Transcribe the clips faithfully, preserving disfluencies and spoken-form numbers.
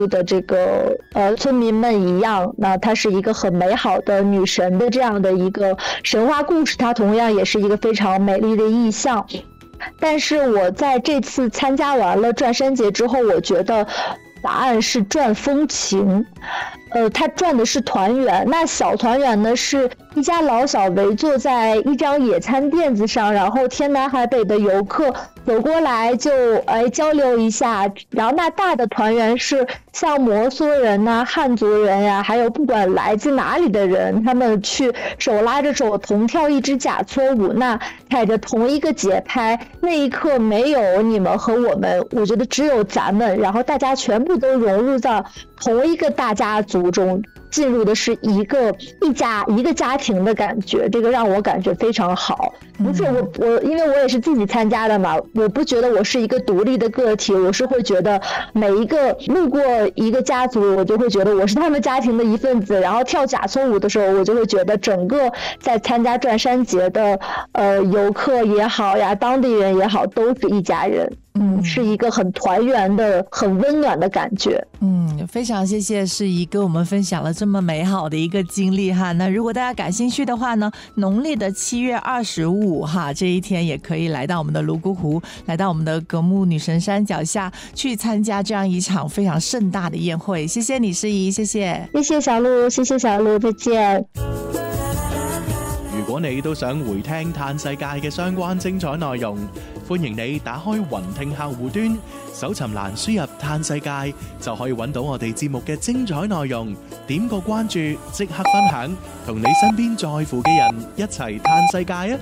的这个呃村民们一样，那它是一个很美好的女神的这样的一个神话故事，它同样也是一个非常美丽的意象。但是我在这次参加完了转山节之后，我觉得答案是转风情。呃，它转的是团圆，那小团圆呢是一家老小围坐在一张野餐垫子上，然后天南海北的游客走过来就哎交流一下，然后那大的团圆是像摩梭人呐、啊、汉族人呀、啊，还有不管来自哪里的人，他们去手拉着手同跳一支假撮舞，那踩着同一个节拍，那一刻没有你们和我们，我觉得只有咱们，然后大家全部都融入到同一个大家族中，进入的是一个一家一个家庭的感觉，这个让我感觉非常好。不是我我因为我也是自己参加的嘛，我不觉得我是一个独立的个体，我是会觉得每一个路过一个家族，我就会觉得我是他们家庭的一份子，然后跳假撮舞的时候，我就会觉得整个在参加转山节的呃游客也好呀，当地人也好，都是一家人。嗯，是一个很团圆的、很温暖的感觉。 嗯，非常谢谢世仪跟我们分享了这么美好的一个经历哈。那如果大家感兴趣的话呢，农历的七月二十五哈这一天也可以来到我们的泸沽湖，来到我们的革木女神山脚下去参加这样一场非常盛大的宴会。谢谢你，世仪，謝謝， 謝謝小鹿，謝謝小鹿，再見。 如果你都想回聽嘆世界嘅相關精彩內容，歡迎你打開雲聽客戶端，搜尋欄輸入嘆世界，就可以揾到我哋節目嘅精彩內容。點個關注，即刻分享，同你身邊在乎嘅人一齊嘆世界啊！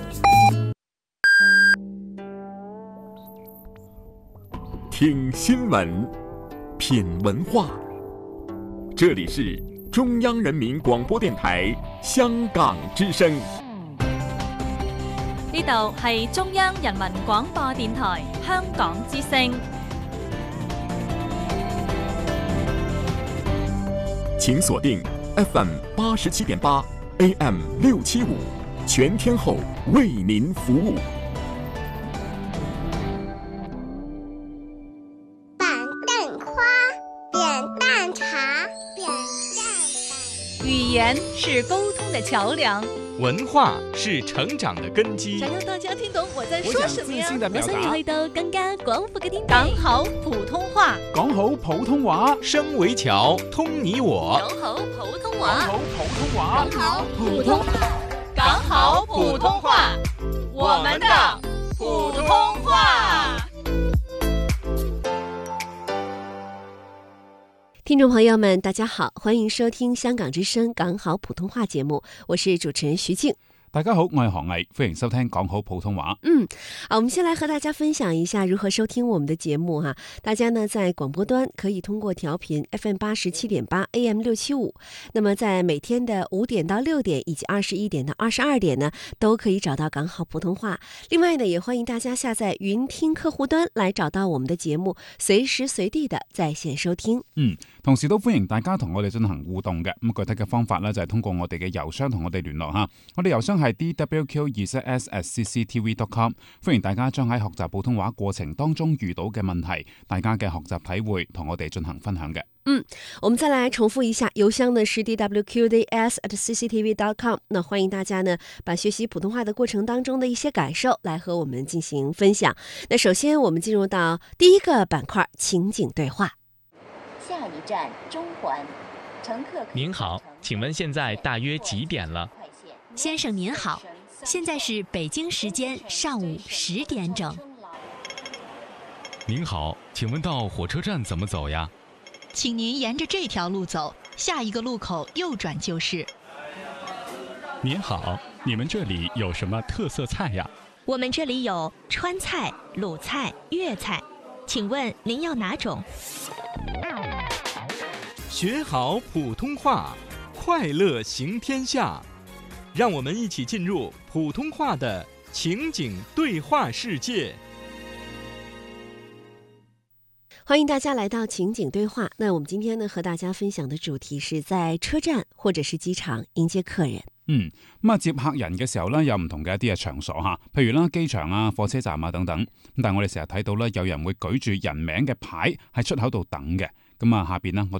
聽新聞，品文化，這裡是中央人民廣播電台香港之聲。 呢度係中央人民廣播電台香港之聲。 請鎖定 F M 八十七點八 A M 六七五，全天候為您服務。 板凳花，扁担茶，扁担。 語言是溝通的橋梁。 文化是成長的根基。 想讓大家聽懂我在說什麼呀？ 我想要去到更加廣闊嘅天地。 講好普通話， 講好普通話，聲為橋，通你我。 講好普通話， 講好普通話， 講好普通話，講好普通話，我們的普通話。 聽眾朋友們大家好，歡迎收聽香港之聲講好普通話節目，我是主持人徐靜。 大家好，我係何毅，歡迎收聽講好普通話。 嗯，好，我們先來和大家分享一下如何收聽我們的節目哈。大家呢在廣播端可以通過調頻 F M 八十七點八 A M 六七五，那麼在每天的五點到六點以及二十一點到二十二點呢，都可以找到講好普通話。另外呢，也歡迎大家下載雲聽客戶端來找到我們的節目，隨時隨地的在線收聽。 嗯，同時都歡迎大家同我哋進行互動嘅。咁具體嘅方法呢，就係通過我哋嘅郵箱同我哋聯絡吓。我哋郵箱係 d w q 二 s at c c t v dot com， 歡迎大家將喺學習普通話過程當中遇到嘅問題，大家嘅學習體會同我哋進行分享嘅。 嗯，我們再來重複一下，郵箱呢是 d w q d s at c c t v dot com。那歡迎大家呢把學習普通話的過程當中的一些感受來和我們進行分享。那首先我們進入到第一個板塊，情景對話。 下一站中環，乘客。 您好，請問現在大約幾點了？ 先生您好，現在是北京時間上午十點整。 您好，請問到火車站怎麼走呀？ 請您沿着這條路走，下一個路口右轉就是。 您好，你們這裡有什麼特色菜呀？ 我們這裡有川菜、魯菜、粵菜，請問您要哪種？ 學好普通話，快樂行天下。讓我們一起進入普通話的情景對話世界。 歡迎大家來到情景對話。那我們今天呢和大家分享的主題是在車站或者是機場迎接客人。 嗯，咁啊接客人嘅時候呢，有唔同嘅一啲嘅場所吓，譬如啦機場啊、火車站啊等等。咁但係我哋成日睇到呢，有人會舉住人名嘅牌喺出口度等嘅。 咁啊，下邊呢，我